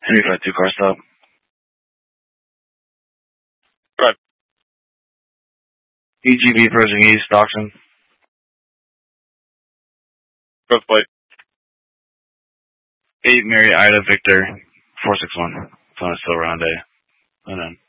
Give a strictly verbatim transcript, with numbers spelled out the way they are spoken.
Henry five two car stop. Right. E G B approaching east, Stockton. Growth plate. eight Mary Ida Victor four six one. Phone is still around A. And then.